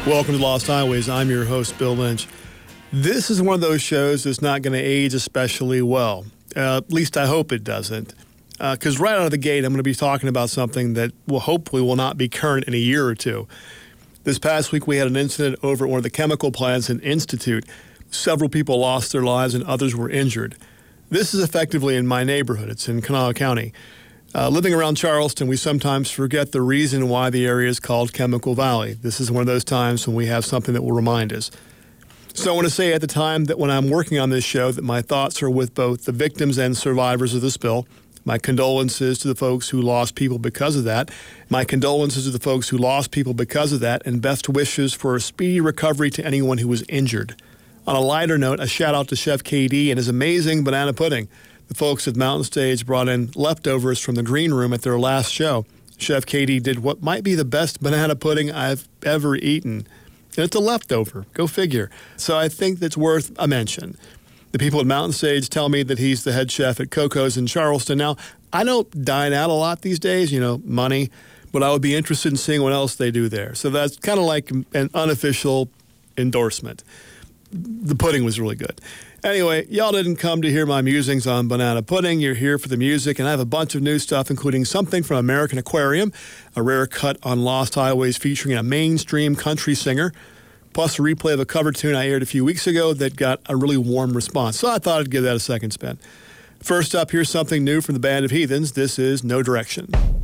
Welcome to Lost Highways. I'm your host, Bill Lynch. This is one of those shows that's not going to age especially well. At least I hope it doesn't. Because right out of the gate, I'm going to be talking about something that hopefully will not be current in a year or two. This past week, we had an incident over at one of the chemical plants in Institute. Several people lost their lives and others were injured. This is effectively in my neighborhood. It's in Kanawha County. Living around Charleston, we sometimes forget the reason why the area is called Chemical Valley. This is one of those times when we have something that will remind us. So I want to say at the time that when I'm working on this show that my thoughts are with both the victims and survivors of the spill. My condolences to the folks who lost people because of that. My condolences to the folks who lost people because of that, and best wishes for a speedy recovery to anyone who was injured. On a lighter note, a shout out to Chef KD and his amazing banana pudding. The folks at Mountain Stage brought in leftovers from the green room at their last show. Chef KD did what might be the best banana pudding I've ever eaten. And it's a leftover. Go figure. So I think that's worth a mention. The people at Mountain Stage tell me that he's the head chef at Coco's in Charleston. Now, I don't dine out a lot these days, money, but I would be interested in seeing what else they do there. So that's kind of like an unofficial endorsement. The pudding was really good. Anyway, y'all didn't come to hear my musings on banana pudding. You're here for the music, and I have a bunch of new stuff, including something from American Aquarium, a rare cut on Lost Highways featuring a mainstream country singer, plus a replay of a cover tune I aired a few weeks ago that got a really warm response. So I thought I'd give that a second spin. First up, here's something new from the Band of Heathens. This is No Direction.